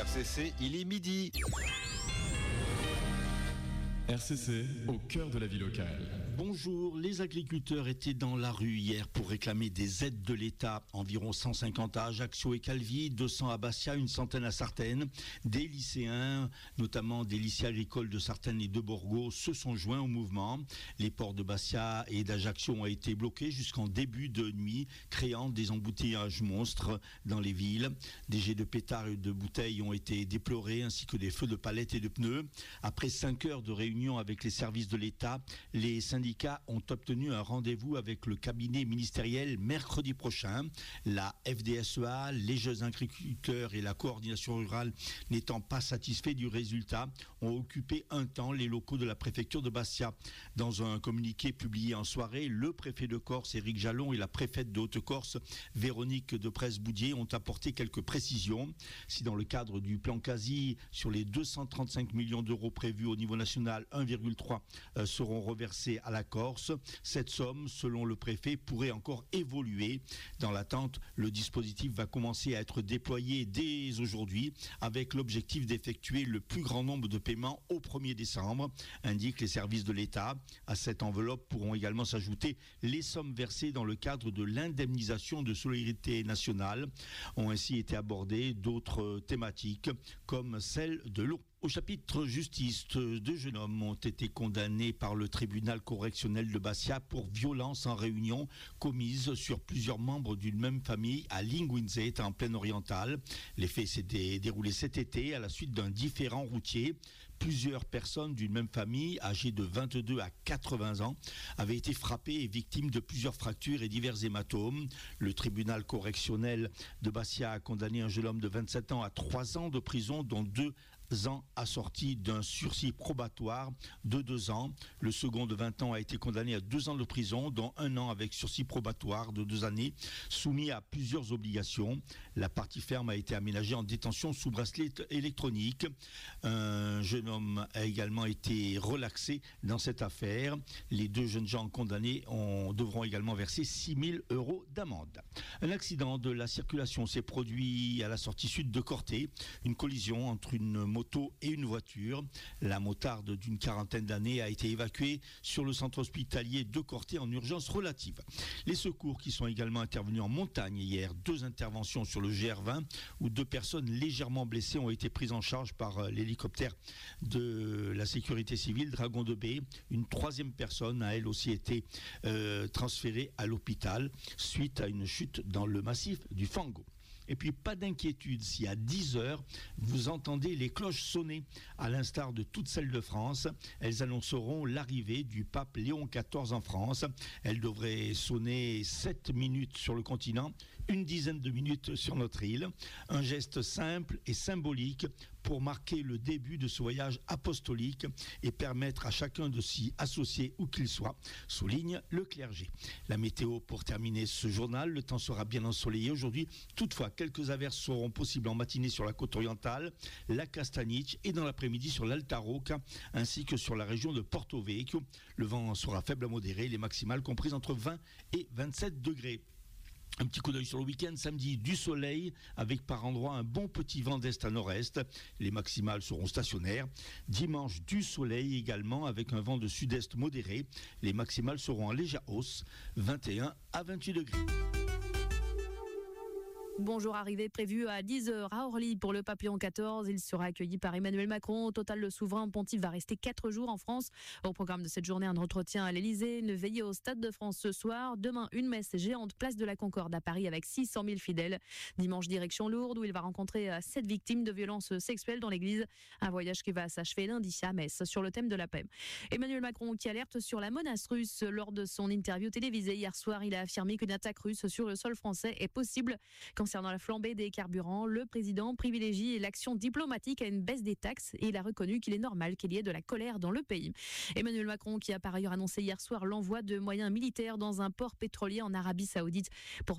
RCC, il est midi. RCC, au cœur de la vie locale. Bonjour, les agriculteurs étaient dans la rue hier pour réclamer des aides de l'État. Environ 150 à Ajaccio et Calvi, 200 à Bastia, une centaine à Sartène. Des lycéens, notamment des lycées agricoles de Sartène et de Borgo, se sont joints au mouvement. Les ports de Bastia et d'Ajaccio ont été bloqués jusqu'en début de nuit, créant des embouteillages monstres dans les villes. Des jets de pétards et de bouteilles ont été déplorés, ainsi que des feux de palettes et de pneus. Après 5 heures de réunion avec les services de l'État, les syndicats ont obtenu un rendez-vous avec le cabinet ministériel mercredi prochain. La FDSEA, les jeunes agriculteurs et la coordination rurale n'étant pas satisfaits du résultat, ont occupé un temps les locaux de la préfecture de Bastia. Dans un communiqué publié en soirée, le préfet de Corse, Éric Jalon, et la préfète de Haute-Corse, Véronique de Presse-Boudier, ont apporté quelques précisions. Si dans le cadre du plan quasi, sur les 235 millions d'euros prévus au niveau national, 1,3 seront reversés à la Corse. Cette somme, selon le préfet, pourrait encore évoluer. Dans l'attente, le dispositif va commencer à être déployé dès aujourd'hui, avec l'objectif d'effectuer le plus grand nombre de paiements au 1er décembre, indiquent les services de l'État. À cette enveloppe pourront également s'ajouter les sommes versées dans le cadre de l'indemnisation de solidarité nationale. Ont ainsi été abordées d'autres thématiques, comme celle de l'eau. Au chapitre justice, 2 jeunes hommes ont été condamnés par le tribunal correctionnel de Bastia pour violence en réunion commise sur plusieurs membres d'une même famille à Linguinzet, en plaine orientale. Les faits s'étaient déroulés cet été à la suite d'un différend routier. Plusieurs personnes d'une même famille, âgées de 22 à 80 ans, avaient été frappées et victimes de plusieurs fractures et divers hématomes. Le tribunal correctionnel de Bastia a condamné un jeune homme de 27 ans à 3 ans de prison, dont 2 ans assortis d'un sursis probatoire de 2 ans. Le second de 20 ans a été condamné à 2 ans de prison, dont 1 an avec sursis probatoire de 2 années, soumis à plusieurs obligations. La partie ferme a été aménagée en détention sous bracelet électronique. Un jeune homme a également été relaxé dans cette affaire. Les 2 jeunes gens condamnés devront également verser 6 000 € d'amende. Un accident de la circulation s'est produit à la sortie sud de Corté. Une collision entre une moto et une voiture. La motarde d'une quarantaine d'années a été évacuée sur le centre hospitalier de Corté en urgence relative. Les secours qui sont également intervenus en montagne hier, 2 interventions sur le GR20 où 2 personnes légèrement blessées ont été prises en charge par l'hélicoptère de la sécurité civile Dragon de Baie. Une 3e personne a elle aussi été transférée à l'hôpital suite à une chute dans le massif du Fango. Et puis, pas d'inquiétude si à 10h, vous entendez les cloches sonner. À l'instar de toutes celles de France, elles annonceront l'arrivée du pape Léon XIV en France. Elles devraient sonner 7 minutes sur le continent, une dizaine de minutes sur notre île. Un geste simple et symbolique pour marquer le début de ce voyage apostolique et permettre à chacun de s'y associer où qu'il soit, souligne le clergé. La météo pour terminer ce journal, le temps sera bien ensoleillé aujourd'hui. Toutefois, quelques averses seront possibles en matinée sur la côte orientale, la Castaniche et dans l'après-midi sur l'Alta Rocca ainsi que sur la région de Porto Vecchio. Le vent sera faible à modéré, les maximales comprises entre 20 et 27 degrés. Un petit coup d'œil sur le week-end, samedi, du soleil, avec par endroits un bon petit vent d'est à nord-est. Les maximales seront stationnaires. Dimanche, du soleil également, avec un vent de sud-est modéré. Les maximales seront en légère hausse, 21 à 28 degrés. Bonjour, arrivée prévue à 10h à Orly pour le pape Léon XIV. Il sera accueilli par Emmanuel Macron. Au total, le souverain pontife va rester 4 jours en France. Au programme de cette journée, un entretien à l'Elysée, une veillée au Stade de France ce soir. Demain, une messe géante place de la Concorde à Paris avec 600 000 fidèles. Dimanche, direction Lourdes où il va rencontrer 7 victimes de violences sexuelles dans l'église. Un voyage qui va s'achever lundi à Metz sur le thème de la paix. Emmanuel Macron qui alerte sur la menace russe. Lors de son interview télévisée hier soir, il a affirmé qu'une attaque russe sur le sol français est possible. Concernant la flambée des carburants, le président privilégie l'action diplomatique à une baisse des taxes et il a reconnu qu'il est normal qu'il y ait de la colère dans le pays. Emmanuel Macron qui a par ailleurs annoncé hier soir l'envoi de moyens militaires dans un port pétrolier en Arabie Saoudite pour